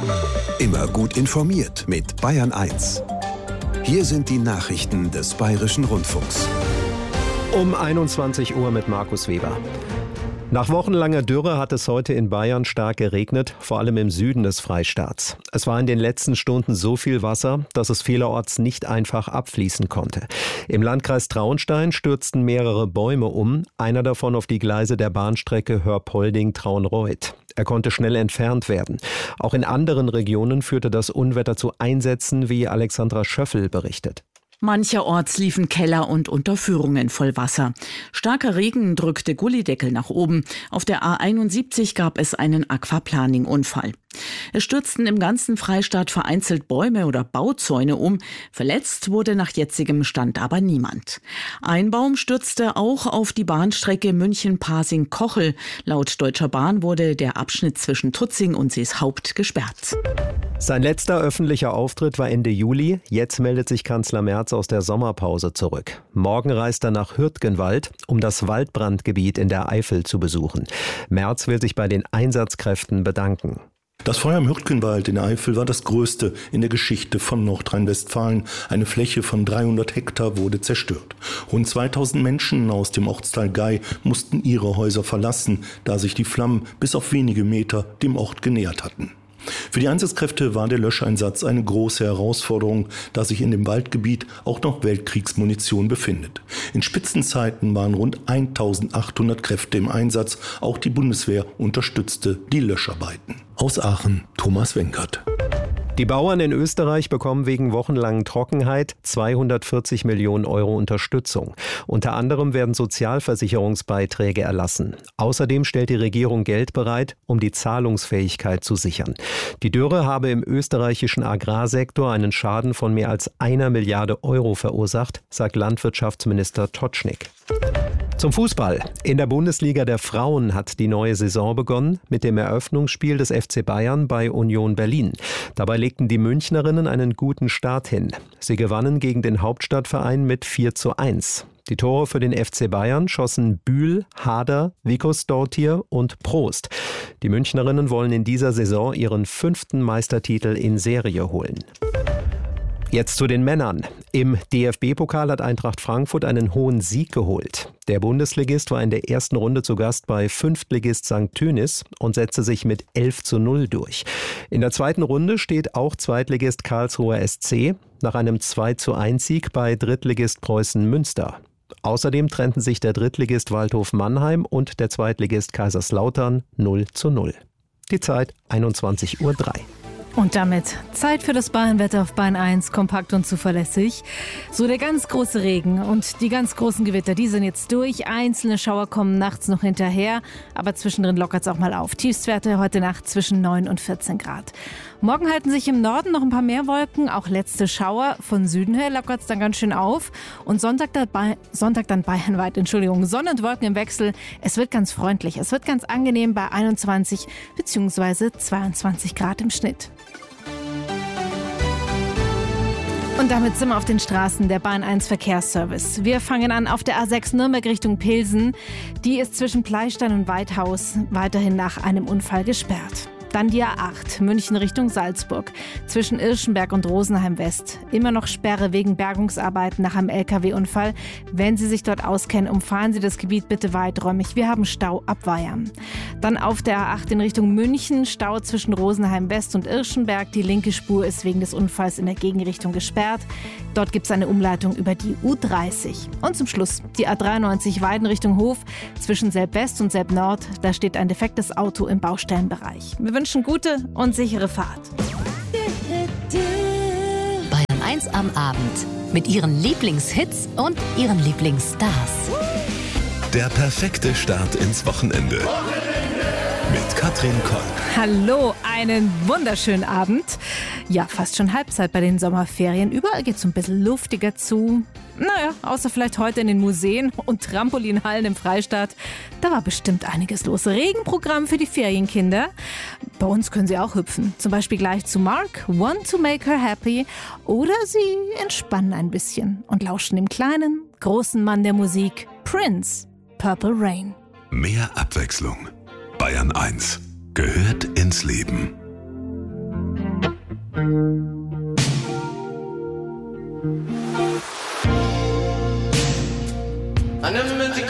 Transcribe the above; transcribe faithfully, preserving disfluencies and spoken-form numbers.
Immer gut informiert mit Bayern eins. Hier sind die Nachrichten des Bayerischen Rundfunks. Um einundzwanzig Uhr mit Markus Weber. Nach wochenlanger Dürre hat es heute in Bayern stark geregnet, vor allem im Süden des Freistaats. Es war in den letzten Stunden so viel Wasser, dass es vielerorts nicht einfach abfließen konnte. Im Landkreis Traunstein stürzten mehrere Bäume um, einer davon auf die Gleise der Bahnstrecke Hörpolding-Traunreut. Er konnte schnell entfernt werden. Auch in anderen Regionen führte das Unwetter zu Einsätzen, wie Alexandra Schöffel berichtet. Mancherorts liefen Keller und Unterführungen voll Wasser. Starker Regen drückte Gullideckel nach oben. Auf der A einundsiebzig gab es einen Aquaplaning-Unfall. Es stürzten im ganzen Freistaat vereinzelt Bäume oder Bauzäune um. Verletzt wurde nach jetzigem Stand aber niemand. Ein Baum stürzte auch auf die Bahnstrecke München-Pasing-Kochel. Laut Deutscher Bahn wurde der Abschnitt zwischen Tutzing und Seeshaupt gesperrt. Sein letzter öffentlicher Auftritt war Ende Juli. Jetzt meldet sich Kanzler Merz aus der Sommerpause zurück. Morgen reist er nach Hürtgenwald, um das Waldbrandgebiet in der Eifel zu besuchen. Merz will sich bei den Einsatzkräften bedanken. Das Feuer im Hürtgenwald in der Eifel war das größte in der Geschichte von Nordrhein-Westfalen. Eine Fläche von dreihundert Hektar wurde zerstört. Rund zweitausend Menschen aus dem Ortsteil Gei mussten ihre Häuser verlassen, da sich die Flammen bis auf wenige Meter dem Ort genähert hatten. Für die Einsatzkräfte war der Löscheinsatz eine große Herausforderung, da sich in dem Waldgebiet auch noch Weltkriegsmunition befindet. In Spitzenzeiten waren rund eintausendachthundert Kräfte im Einsatz. Auch die Bundeswehr unterstützte die Löscharbeiten. Aus Aachen, Thomas Wenkert. Die Bauern in Österreich bekommen wegen wochenlangen Trockenheit zweihundertvierzig Millionen Euro Unterstützung. Unter anderem werden Sozialversicherungsbeiträge erlassen. Außerdem stellt die Regierung Geld bereit, um die Zahlungsfähigkeit zu sichern. Die Dürre habe im österreichischen Agrarsektor einen Schaden von mehr als einer Milliarde Euro verursacht, sagt Landwirtschaftsminister Totschnig. Zum Fußball. In der Bundesliga der Frauen hat die neue Saison begonnen mit dem Eröffnungsspiel des F C Bayern bei Union Berlin. Dabei legten die Münchnerinnen einen guten Start hin. Sie gewannen gegen den Hauptstadtverein mit vier zu eins. Die Tore für den F C Bayern schossen Bühl, Hader, Vikosdortir und Prost. Die Münchnerinnen wollen in dieser Saison ihren fünften Meistertitel in Serie holen. Jetzt zu den Männern. Im D F B-Pokal hat Eintracht Frankfurt einen hohen Sieg geholt. Der Bundesligist war in der ersten Runde zu Gast bei Fünftligist Sankt Tönis und setzte sich mit elf zu null durch. In der zweiten Runde steht auch Zweitligist Karlsruher S C nach einem zwei zu eins Sieg bei Drittligist Preußen Münster. Außerdem trennten sich der Drittligist Waldhof Mannheim und der Zweitligist Kaiserslautern null zu null. Die Zeit einundzwanzig Uhr drei. Und damit Zeit für das Bayernwetter auf Bayern eins, kompakt und zuverlässig. So der ganz große Regen und die ganz großen Gewitter, die sind jetzt durch. Einzelne Schauer kommen nachts noch hinterher, aber zwischendrin lockert es auch mal auf. Tiefstwerte heute Nacht zwischen neun und vierzehn Grad. Morgen halten sich im Norden noch ein paar mehr Wolken, auch letzte Schauer. Von Süden her lockert es dann ganz schön auf. Und Sonntag, dabei, Sonntag dann bayernweit, Entschuldigung, Sonne und Wolken im Wechsel. Es wird ganz freundlich, es wird ganz angenehm bei einundzwanzig bzw. zweiundzwanzig Grad im Schnitt. Und damit sind wir auf den Straßen der Bayern eins Verkehrsservice. Wir fangen an auf der A sechs Nürnberg Richtung Pilsen. Die ist zwischen Pleistein und Weidhaus weiterhin nach einem Unfall gesperrt. Dann die A acht, München Richtung Salzburg. Zwischen Irschenberg und Rosenheim West. Immer noch Sperre wegen Bergungsarbeiten nach einem L K W-Unfall. Wenn Sie sich dort auskennen, umfahren Sie das Gebiet bitte weiträumig. Wir haben Stau ab Weyern. Dann auf der A acht in Richtung München. Stau zwischen Rosenheim West und Irschenberg. Die linke Spur ist wegen des Unfalls in der Gegenrichtung gesperrt. Dort gibt es eine Umleitung über die U dreißig. Und zum Schluss die A dreiundneunzig Weiden Richtung Hof. Zwischen Selb West und Selb Nord. Da steht ein defektes Auto im Baustellenbereich. Wir wünschen gute und sichere Fahrt. Bayern eins am Abend mit ihren Lieblingshits und ihren Lieblingsstars. Der perfekte Start ins Wochenende. Mit Katrin Kolb. Hallo, einen wunderschönen Abend. Ja, fast schon Halbzeit bei den Sommerferien. Überall geht es ein bisschen luftiger zu. Naja, außer vielleicht heute in den Museen und Trampolinhallen im Freistaat. Da war bestimmt einiges los. Regenprogramm für die Ferienkinder. Bei uns können sie auch hüpfen. Zum Beispiel gleich zu Mark, Want to Make Her Happy. Oder sie entspannen ein bisschen und lauschen dem kleinen, großen Mann der Musik, Prince, Purple Rain. Mehr Abwechslung. Bayern eins gehört ins Leben. I never meant to